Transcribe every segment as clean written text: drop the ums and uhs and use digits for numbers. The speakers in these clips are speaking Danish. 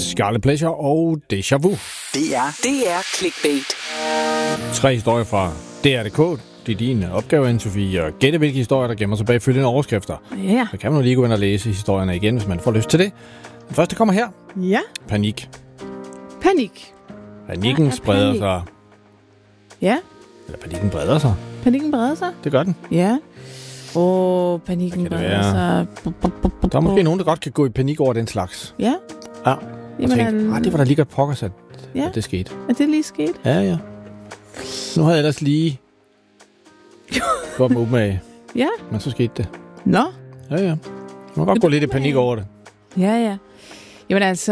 Scarlet Pleasure og Déjà Vu. Det er Clickbait. 3 historier fra DR.dk. Det er din opgave, Anne-Sophie, at gætte, hvilke historier, der gemmer sig bag følgende overskrifter. Ja. Så kan man jo lige gå ind og læse historierne igen, hvis man får lyst til det. Den første kommer her. Ja. Panik. Panik. Panikken spreder sig. Ja. Eller panikken breder sig. Panikken breder sig? Det gør den. Ja. Panikken breder sig. Der er måske nogen, der godt kan gå i panik over den slags. Ja. Ja. Og tænke, det var da lige godt pokkers, at det skete. Er det lige sket? Ja. Nu havde jeg ellers lige godt med umage. Ja. Men så skete det. Nå. Ja. Man kan godt gå lidt i panik over det. Ja. Jamen altså,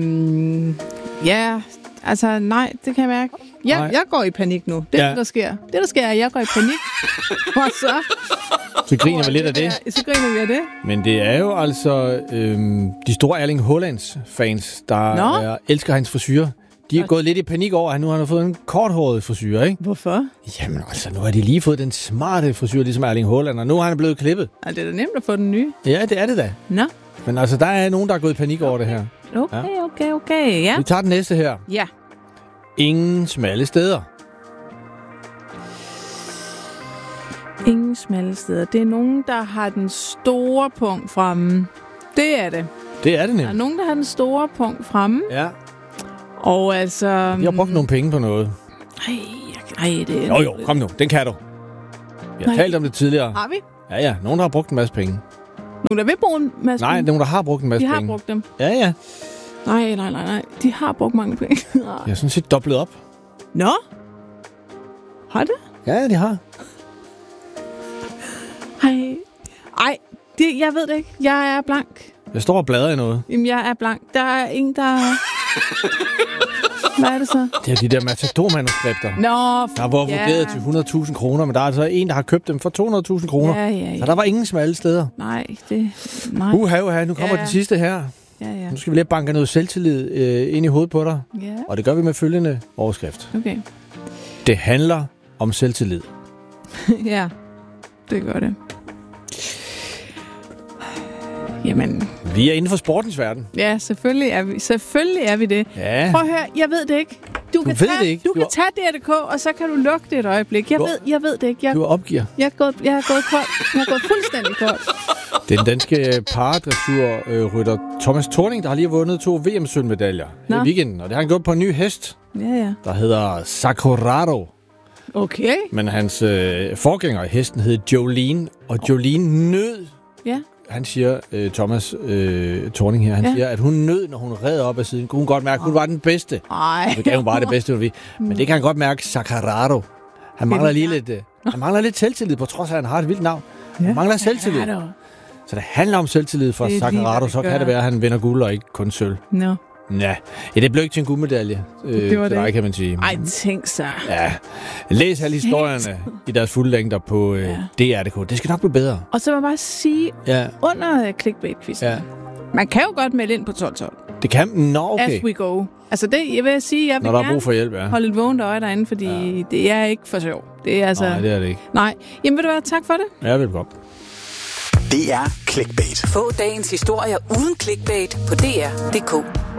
nej, det kan jeg mærke. Jeg går i panik nu. Det er det, der sker. Det, der sker, er, at jeg går i panik. Og så griner vi lidt af det. Så griner vi af det. Men det er jo altså de store Erling Haalands fans, der elsker hans frisyrer. De er gået lidt i panik over, at nu har han fået en korthåret frisyr, ikke? Hvorfor? Jamen altså, nu har de lige fået den smarte frisyr, ligesom Erling Haaland, og nu har han blevet klippet. Det er da nemt at få den nye. Ja, det er det da. Nå. Men altså, der er nogen, der er gået i panik over det her. Okay, ja. Vi tager den næste her. Ja. Ingen smalle steder. Ingen smalle steder. Det er nogen, der har den store punkt fremme. Det er det. Det er det nemlig. Der er nogen, der har den store punkt fremme. Ja. Og altså... Jeg har brugt nogle penge på noget. Nej, det er... Jo, kom nu. Den kan du. Vi har talt om det tidligere. Har vi? Ja. Nogen, der har brugt en masse penge. Nogen, der vil bruge en masse penge? Nej, nogen, der har brugt en masse penge. De har brugt dem? Ja. Nej. De har brugt mange penge. Jeg har sådan set dobblet op. Nå? Har det? Ja, de har. Ej, jeg ved det ikke. Jeg er blank. Jeg står og bladrer i noget. Jamen, jeg er blank. Der er ingen, der... Hvad er det så? Det er de der Matador-manuskripter. Nå, der var vurderet til 100.000 kroner, men der er altså en, der har købt dem for 200.000 kroner. Ja. Så der var ingen smalle steder. Nej. Nu kommer den sidste her. Ja. Nu skal vi lige banke noget selvtillid ind i hovedet på dig. Ja. Og det gør vi med følgende overskrift. Okay. Det handler om selvtillid. Ja, det gør det. Jamen... Vi er inden for sportens verden. Ja, selvfølgelig er vi det. Ja. Prøv at høre, jeg ved det ikke. Du kan tage DR.dk, og så kan du lukke det et øjeblik. Jeg ved det ikke. Du opgiver. Jeg er gået kold. Jeg er gået fuldstændig kold. Den danske paradressurrytter Thomas Thorning, der har lige vundet 2 VM-sølvmedaljer i weekenden. Og det har han gjort på en ny hest, der hedder Sakurado. Okay. Men hans forgænger i hesten hed Jolene, og Jolene nød. Ja. Han siger, Thomas Thorning her, han siger, at hun nød, når hun red op ad siden. Kunne hun godt mærke, at hun var den bedste. Nej. Så gav hun bare det bedste, hun ville. Men det kan han godt mærke, Sakurado. Han mangler lige lidt, han mangler lidt selvtillid, på trods af, at han har et vildt navn. Han mangler selvtillid. Så det handler om selvtillid for Sakurado, så kan det være, at han vinder guld og ikke kun sølv. No. Ja, det blev ikke til en guldmedalje. Det var det. Kan man sige. Ej, tænk så. Ja. Læs alle historierne i deres fulde længder på DR.dk. Det skal nok blive bedre. Og så må jeg bare sige, under clickbait-quizzen, man kan jo godt melde ind på 1212. Det kan? Okay. As we go. Altså det, jeg vil sige, jeg vil når der er brug for hjælp, holde et vågent øje derinde, fordi det er ikke for sjov. Det er altså... Nej, det er det ikke. Nej. Jamen vil du være, tak for det. Ja, velkommen. Det er Clickbait. Få dagens historier uden clickbait på DR.dk.